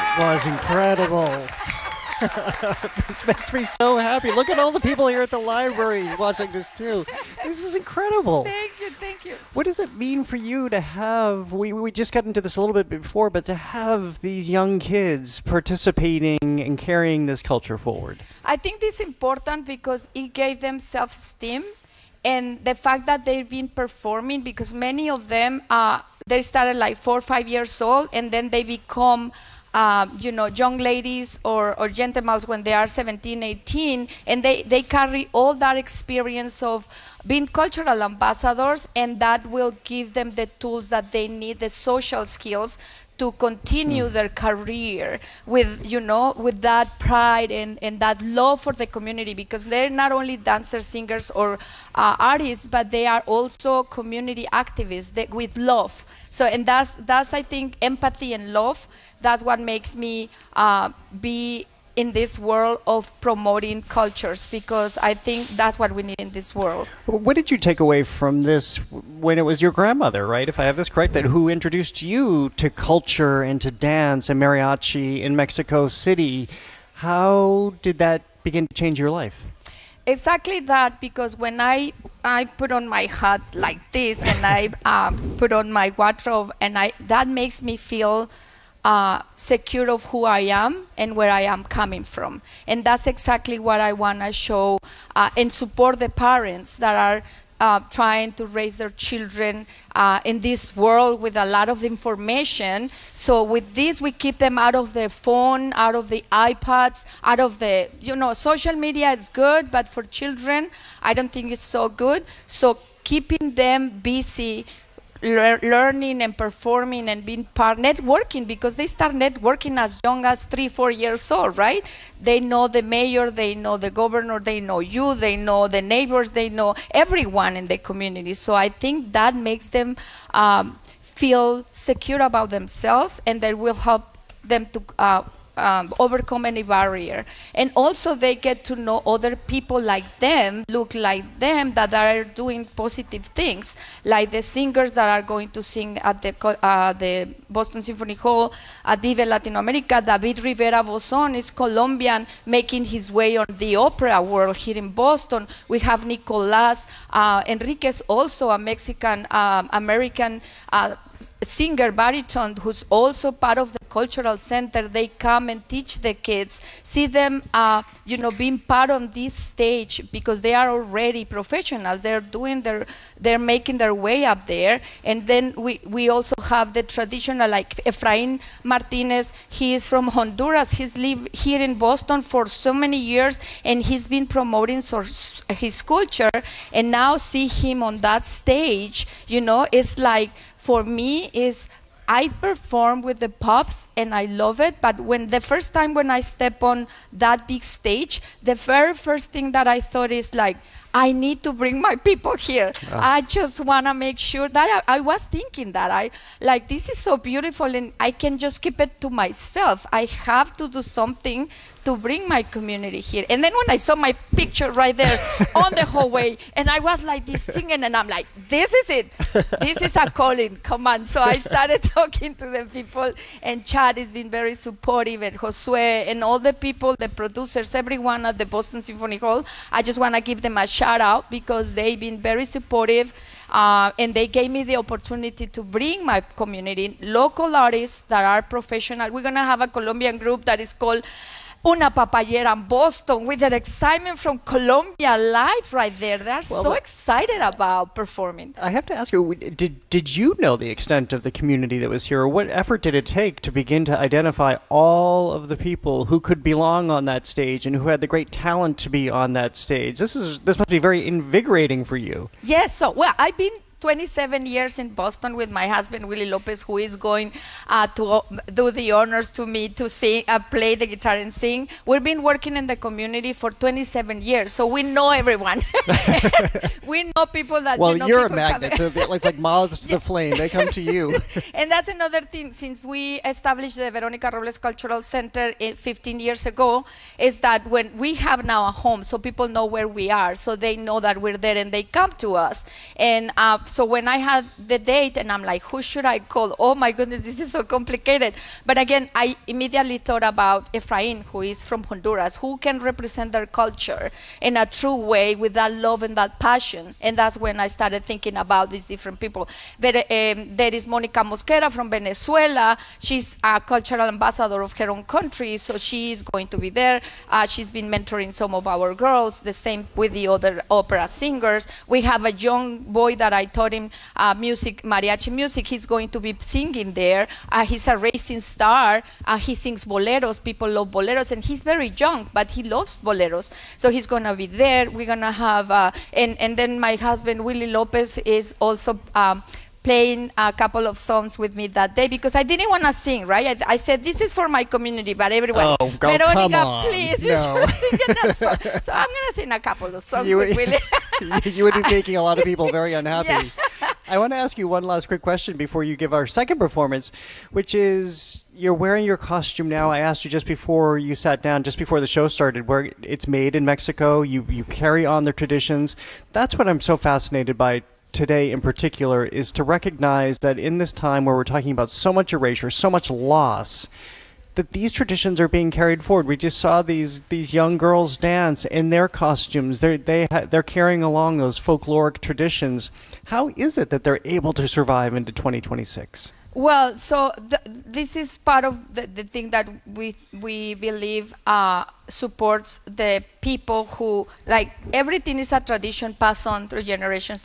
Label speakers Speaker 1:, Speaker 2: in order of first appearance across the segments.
Speaker 1: That was incredible. This makes me so happy. Look at all the people here at the library watching this too. This is incredible.
Speaker 2: Thank you.
Speaker 1: What does it mean for you to have, we just got into this a little bit before, but to have these young kids participating and carrying this culture forward?
Speaker 2: I think this is important because it gave them self-esteem, and the fact that they've been performing, because many of them, they started like 4 or 5 years old, and then they become young ladies or gentlemen when they are 17, 18, and they carry all that experience of being cultural ambassadors, and that will give them the tools that they need, the social skills, to continue their career with that pride and that love for the community, because they're not only dancers, singers, or artists, but they are also community activists with love. So, and that's I think empathy and love. That's what makes me be in this world of promoting cultures, because I think that's what we need in this world.
Speaker 1: What did you take away from this when it was your grandmother, right, if I have this correct, that who introduced you to culture and to dance and mariachi in Mexico City? How did that begin to change your life?
Speaker 2: Exactly that, because when I put on my hat like this and I put on my wardrobe, and that makes me feel secure of who I am and where I am coming from. And that's exactly what I want to show and support the parents that are trying to raise their children in this world with a lot of information. So with this, we keep them out of the phone, out of the iPads, out of the, social media is good, but for children, I don't think it's so good. So keeping them busy, learning and performing and being networking, because they start networking as young as 3-4 years old, right? They know the mayor, they know the governor, they know you, they know the neighbors, they know everyone in the community. So I think that makes them feel secure about themselves, and that will help them to overcome any barrier. And also they get to know other people like them, look like them, that are doing positive things, like the singers that are going to sing at the Boston Symphony Hall at Vive Latinoamérica. David Rivera Bozón is Colombian, making his way on the opera world here in Boston. We have Nicolas Enriquez, also a Mexican American singer, baritone, who's also part of the cultural center. They come and teach the kids, see them being part of this stage, because they are already professionals. They're making their way up there. And then we also have the traditional, like Efrain Martinez. He is from Honduras. He's lived here in Boston for so many years, and he's been promoting his culture. And now see him on that stage, it's like, for me, is I perform with the pops and I love it, but the first time when I step on that big stage, the very first thing that I thought is like, I need to bring my people here. I just want to make sure that I was thinking that this is so beautiful, and I can just keep it to myself. I have to do something to bring my community here. And then when I saw my picture right there on the hallway, and I was like this singing, and I'm like, this is it. This is a calling. Come on. So I started talking to the people, and Chad has been very supportive, and Josue, and all the people, the producers, everyone at the Boston Symphony Hall. I just want to give them a shout out, because they've been very supportive, and they gave me the opportunity to bring my community, local artists that are professional. We're going to have a Colombian group that is called Una Papayera in Boston, with an excitement from Colombia live right there. They're so excited about performing.
Speaker 1: I have to ask you, did you know the extent of the community that was here? Or what effort did it take to begin to identify all of the people who could belong on that stage and who had the great talent to be on that stage? This must be very invigorating for you.
Speaker 2: Yes. So, I've been 27 years in Boston with my husband, Willie Lopez, who is going to do the honors to me to sing, play the guitar and sing. We've been working in the community for 27 years, so we know everyone. We know people that,
Speaker 1: you're a magnet, so it's like moths to the flame. They come to you.
Speaker 2: And that's another thing, since we established the Veronica Robles Cultural Center 15 years ago, is that when we have now a home, so people know where we are, so they know that we're there and they come to us. And So when I had the date and I'm like, who should I call? Oh my goodness, this is so complicated. But again, I immediately thought about Efrain, who is from Honduras, who can represent their culture in a true way with that love and that passion. And that's when I started thinking about these different people. There is Monica Mosquera from Venezuela. She's a cultural ambassador of her own country, so she is going to be there. She's been mentoring some of our girls, the same with the other opera singers. We have a young boy that I taught him music, mariachi music. He's going to be singing there. He's a racing star. He sings boleros. People love boleros, and he's very young, but he loves boleros. So he's going to be there. We're going to have, and then my husband, Willie Lopez, is also playing a couple of songs with me that day because I didn't want to sing, right? I said, this is for my community, but everyone, Veronica, please, you should sing that song. So I'm going to sing a couple of songs with Willie.
Speaker 1: You would be making a lot of people very unhappy.
Speaker 2: Yeah.
Speaker 1: I want to ask you one last quick question before you give our second performance, which is, you're wearing your costume now. I asked you just before you sat down, just before the show started, where it's made in Mexico. You carry on the traditions. That's what I'm so fascinated by today in particular, is to recognize that in this time where we're talking about so much erasure, so much loss, that these traditions are being carried forward. We just saw these young girls dance in their costumes. They're carrying along those folkloric traditions. How is it that they're able to survive into 2026?
Speaker 2: Well, so this is part of the thing that we believe supports the people who, like, everything is a tradition passed on through generations,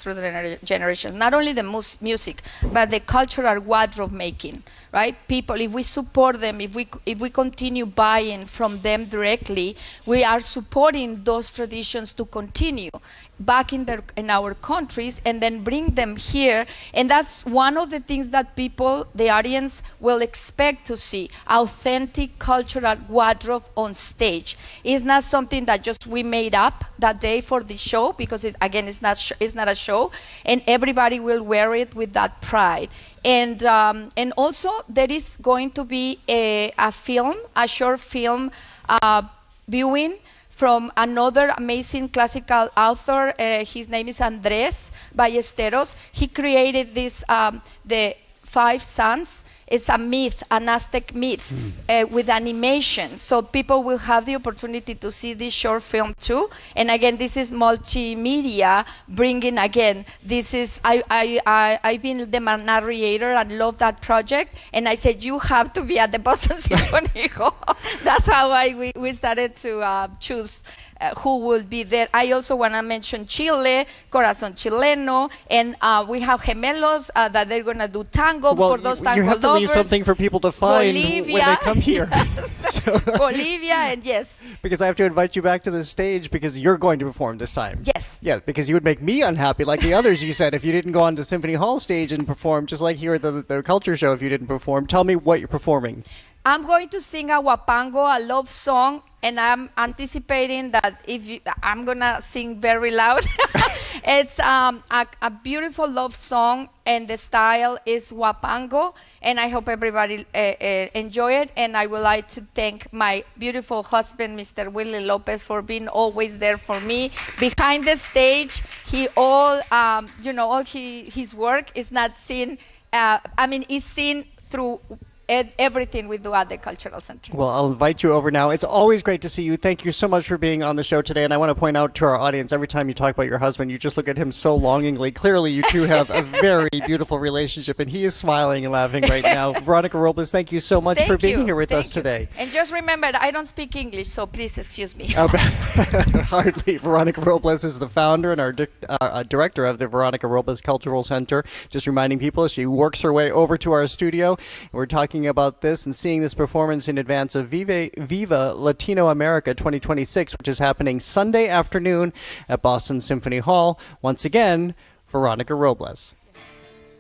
Speaker 2: not only the music, but the cultural wardrobe making, right? People, if we support them, if we continue buying from them directly, we are supporting those traditions to continue back in our countries and then bring them here. And that's one of the things that people, the audience, will expect to see: authentic cultural wardrobe on stage. It's not something that just we made up that day for the show, because it's not a show, and everybody will wear it with that pride. And also there is going to be a short film viewing from another amazing classical author. His name is Andrés Ballesteros. He created this, the Five Suns. It's a myth, an Aztec myth, with animation. So people will have the opportunity to see this short film too. And again, this is multimedia, bringing, again, this is, I've been the narrator and love that project. And I said, you have to be at the Boston Symphony Hall. That's how we started to choose who will be there. I also want to mention Chile, Corazon Chileno, and we have Gemelos that they're going to do tango for those tango lovers.
Speaker 1: You have to leave something for people to find
Speaker 2: Bolivia,
Speaker 1: when they come here.
Speaker 2: So, Bolivia, and yes.
Speaker 1: Because I have to invite you back to the stage because you're going to perform this time.
Speaker 2: Yes.
Speaker 1: Yeah, because you would make me unhappy like the others you said if you didn't go on to Symphony Hall stage and perform, just like here at the culture show if you didn't perform. Tell me what you're performing.
Speaker 2: I'm going to sing a huapango, a love song, and I'm anticipating that I'm going to sing very loud. It's a beautiful love song, and the style is huapango, and I hope everybody enjoy it. And I would like to thank my beautiful husband, Mr. Willie Lopez, for being always there for me behind the stage. All his work is not seen. It's seen through everything we do at the Cultural Center.
Speaker 1: Well, I'll invite you over now. It's always great to see you. Thank you so much for being on the show today. And I want to point out to our audience, every time you talk about your husband, you just look at him so longingly. Clearly, you two have a very beautiful relationship, and he is smiling and laughing right now. Veronica Robles, thank you so much for being here with us today.
Speaker 2: And just remember, I don't speak English, so please excuse me.
Speaker 1: Hardly. Veronica Robles is the founder and our director of the Veronica Robles Cultural Center. Just reminding people, she works her way over to our studio. We're talking about this and seeing this performance in advance of Viva Latino America 2026, which is happening Sunday afternoon at Boston Symphony Hall. Once again, Veronica Robles.